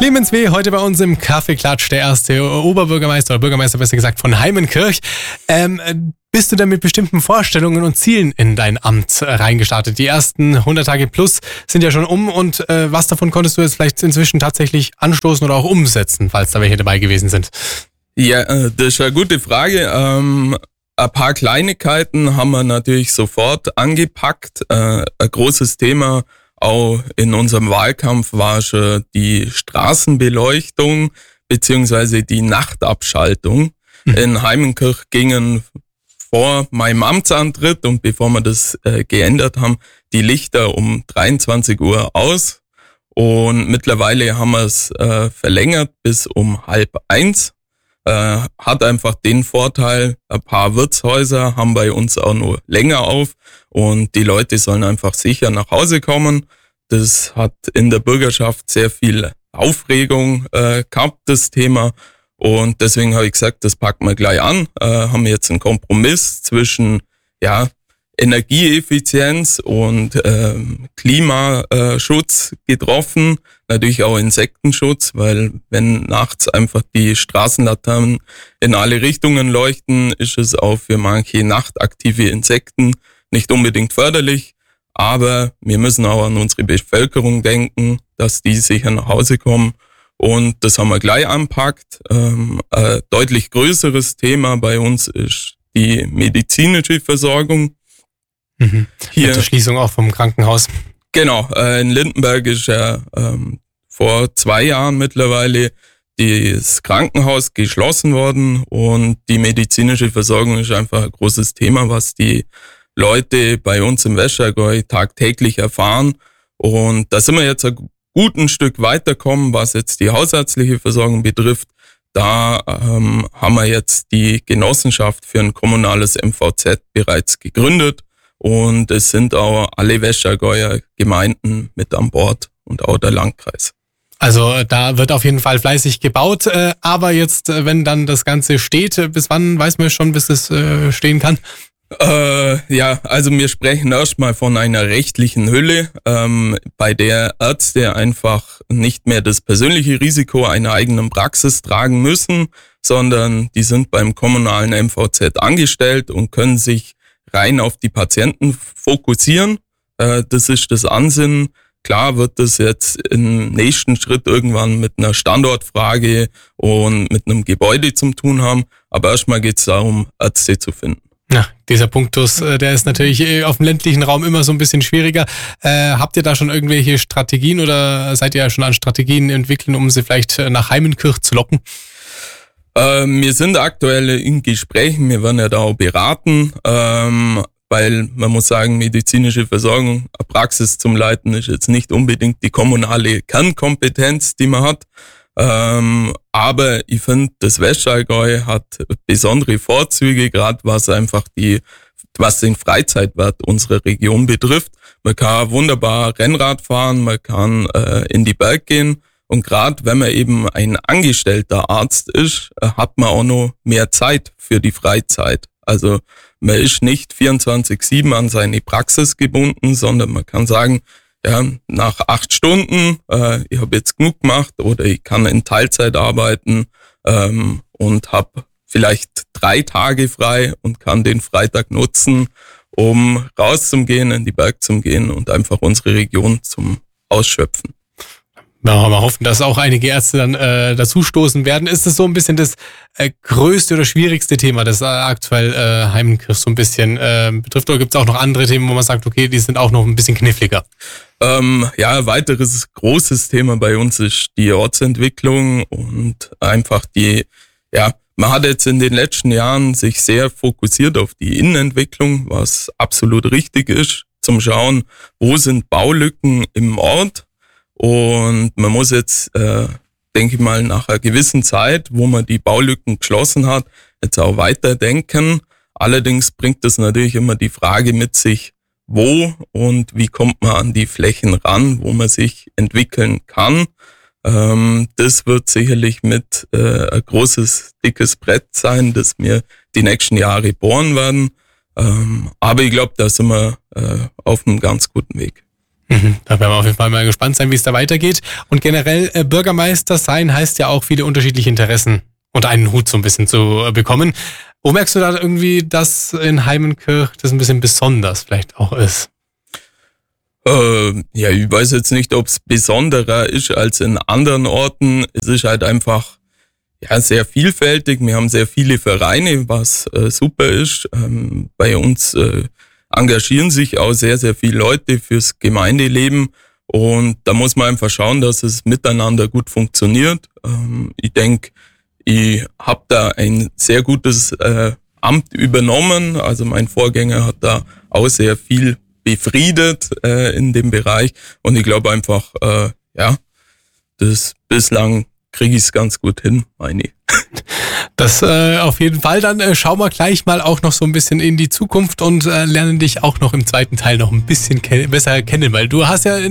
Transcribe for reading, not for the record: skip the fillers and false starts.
Clemens W. heute bei uns im Kaffeeklatsch, der erste Oberbürgermeister oder Bürgermeister besser gesagt von Heimenkirch. Bist du denn mit bestimmten Vorstellungen und Zielen in dein Amt reingestartet? Die ersten 100 Tage plus sind ja schon und was davon konntest du jetzt vielleicht inzwischen tatsächlich anstoßen oder auch umsetzen, falls da welche dabei gewesen sind? Ja, das ist eine gute Frage. Ein paar Kleinigkeiten haben wir natürlich sofort angepackt. Ein großes Thema auch in unserem Wahlkampf war schon die Straßenbeleuchtung beziehungsweise die Nachtabschaltung. In Heimenkirch gingen vor meinem Amtsantritt und bevor wir das geändert haben, die Lichter um 23 Uhr aus. Und mittlerweile haben wir es verlängert bis um 12:30. Hat einfach den Vorteil, ein paar Wirtshäuser haben bei uns auch nur länger auf und die Leute sollen einfach sicher nach Hause kommen. Das hat in der Bürgerschaft sehr viel Aufregung gehabt, das Thema. Und deswegen habe ich gesagt, das packen wir gleich an. Haben jetzt einen Kompromiss zwischen Energieeffizienz und Klimaschutz getroffen. Natürlich auch Insektenschutz, weil wenn nachts einfach die Straßenlaternen in alle Richtungen leuchten, ist es auch für manche nachtaktive Insekten nicht unbedingt förderlich. Aber wir müssen auch an unsere Bevölkerung denken, dass die sicher nach Hause kommen. Und das haben wir gleich anpackt. Ein deutlich größeres Thema bei uns ist die medizinische Versorgung. Hier mit der Schließung auch vom Krankenhaus. Genau, in Lindenberg ist ja vor 2 Jahren mittlerweile das Krankenhaus geschlossen worden und die medizinische Versorgung ist einfach ein großes Thema, was die Leute bei uns im Westallgäu tagtäglich erfahren. Und da sind wir jetzt ein gutes Stück weitergekommen, was jetzt die hausärztliche Versorgung betrifft. Da haben wir jetzt die Genossenschaft für ein kommunales MVZ bereits gegründet. Und es sind auch alle Westallgäuer Gemeinden mit an Bord und auch der Landkreis. Also da wird auf jeden Fall fleißig gebaut. Aber jetzt, wenn dann das Ganze steht, bis wann weiß man schon, bis es stehen kann? Also wir sprechen erstmal von einer rechtlichen Hülle, bei der Ärzte einfach nicht mehr das persönliche Risiko einer eigenen Praxis tragen müssen, sondern die sind beim kommunalen MVZ angestellt und können sich rein auf die Patienten fokussieren. Das ist das Ansinnen. Klar wird das jetzt im nächsten Schritt irgendwann mit einer Standortfrage und mit einem Gebäude zu tun haben. Aber erstmal geht es darum, Ärzte zu finden. Ja, dieser Punktus, der ist natürlich auf dem ländlichen Raum immer so ein bisschen schwieriger. Habt ihr da schon irgendwelche Strategien oder seid ihr ja schon an Strategien entwickeln, um sie vielleicht nach Heimenkirch zu locken? Wir sind aktuell in Gesprächen, wir werden ja da auch beraten, weil man muss sagen, medizinische Versorgung, eine Praxis zum Leiten ist jetzt nicht unbedingt die kommunale Kernkompetenz, die man hat. Aber ich finde, das Westallgäu hat besondere Vorzüge, gerade was den Freizeitwert unserer Region betrifft. Man kann wunderbar Rennrad fahren, man kann in die Berg gehen. Und gerade wenn man eben ein angestellter Arzt ist, hat man auch noch mehr Zeit für die Freizeit. Also man ist nicht 24/7 an seine Praxis gebunden, sondern man kann sagen, ja, nach 8 Stunden, ich habe jetzt genug gemacht oder ich kann in Teilzeit arbeiten und habe vielleicht 3 Tage frei und kann den Freitag nutzen, um rauszugehen, in die Berg zu gehen und einfach unsere Region zum Ausschöpfen. Ja, wir hoffen, dass auch einige Ärzte dann dazu stoßen werden. Ist das so ein bisschen das größte oder schwierigste Thema, das aktuell Heimenkirch so ein bisschen betrifft? Oder gibt es auch noch andere Themen, wo man sagt, okay, die sind auch noch ein bisschen kniffliger? Ein weiteres großes Thema bei uns ist die Ortsentwicklung und einfach man hat jetzt in den letzten Jahren sich sehr fokussiiert auf die Innenentwicklung, was absolut richtig ist, zum Schauen, wo sind Baulücken im Ort. Und man muss jetzt, denke ich mal, nach einer gewissen Zeit, wo man die Baulücken geschlossen hat, jetzt auch weiterdenken. Allerdings bringt das natürlich immer die Frage mit sich, wo und wie kommt man an die Flächen ran, wo man sich entwickeln kann. Das wird sicherlich mit ein großes, dickes Brett sein, das wir die nächsten Jahre bohren werden. Aber ich glaube, da sind wir auf einem ganz guten Weg. Da werden wir auf jeden Fall mal gespannt sein, wie es da weitergeht. Und generell Bürgermeister sein heißt ja auch viele unterschiedliche Interessen unter einen Hut so ein bisschen zu bekommen. Wo merkst du da irgendwie, dass in Heimenkirch das ein bisschen besonders vielleicht auch ist? Ja, ich weiß jetzt nicht, ob es besonderer ist als in anderen Orten. Es ist halt einfach sehr vielfältig. Wir haben sehr viele Vereine, was super ist. Bei uns engagieren sich auch sehr, sehr viele Leute fürs Gemeindeleben. Und da muss man einfach schauen, dass es miteinander gut funktioniert. Ich denke, ich habe da ein sehr gutes Amt übernommen. Also mein Vorgänger hat da auch sehr viel befriedet in dem Bereich. Und ich glaube einfach, das bislang kriege ich es ganz gut hin, meine ich. Das auf jeden Fall. Dann schauen wir gleich mal auch noch so ein bisschen in die Zukunft und lernen dich auch noch im zweiten Teil noch ein bisschen besser kennen, weil du hast ja